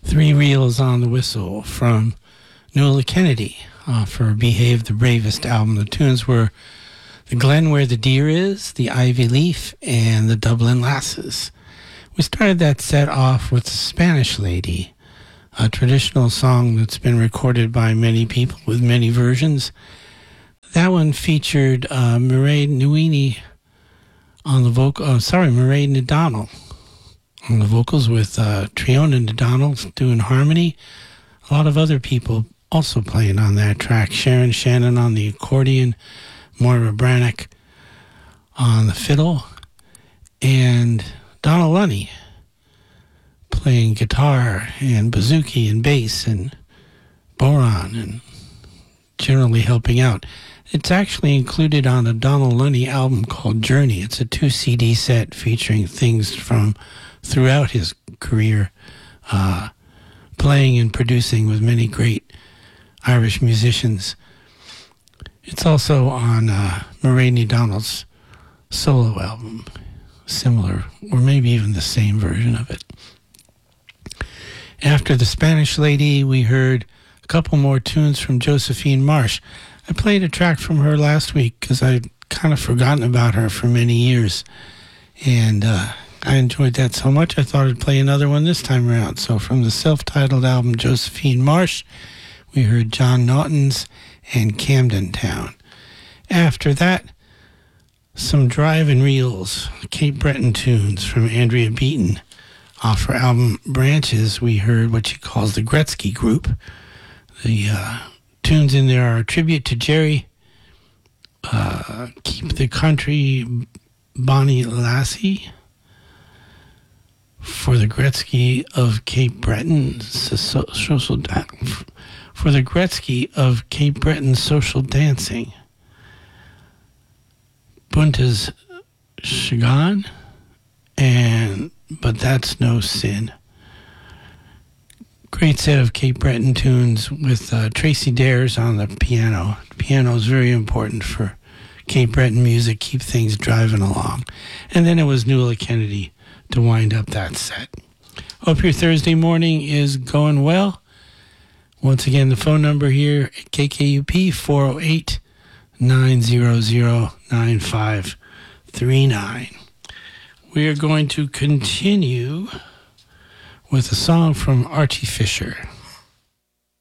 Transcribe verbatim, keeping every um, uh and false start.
Three reels on the whistle from Nuala Kennedy uh, for Behave the Bravest album. The tunes were The Glen Where the Deer Is, The Ivy Leaf, and The Dublin Lasses. We started that set off with The Spanish Lady, a traditional song that's been recorded by many people with many versions. That one featured uh, Mairead Nuini on the vocal, oh, sorry, Mairead O'Donnell on the vocals with uh, Triona O'Donnell doing harmony. A lot of other people also playing on that track. Sharon Shannon on the accordion, Moira Brannock on the fiddle, and Donna Lunny playing guitar and bouzouki and bass and bodhrán and generally helping out. It's actually included on a Donald Lunny album called Journey. It's a two C D set featuring things from throughout his career, uh, playing and producing with many great Irish musicians. It's also on uh, Mairead O'Donnell's solo album, similar, or maybe even the same version of it. After The Spanish Lady, we heard a couple more tunes from Josephine Marsh. I played a track from her last week because I'd kind of forgotten about her for many years. And uh, I enjoyed that so much, I thought I'd play another one this time around. So from the self-titled album Josephine Marsh, we heard John Naughton's and Camden Town. After that, some drive and reels, Cape Breton tunes from Andrea Beaton. Off her album Branches, we heard what she calls the Gretzky Group. The uh, tunes in there are a tribute to Jerry, uh, Keep the Country, Bonnie Lassie, for the Gretzky of Cape Breton, social, for the Gretzky of Cape Breton social dancing, Bunta's Shagan, and But That's No Sin. Great set of Cape Breton tunes with uh, Tracy Dares on the piano. The piano is very important for Cape Breton music, keep things driving along. And then it was Nuala Kennedy to wind up that set. Hope your Thursday morning is going well. Once again, the phone number here at K K U P, four oh eight, nine hundred, nine five three nine. We are going to continue with a song from Archie Fisher.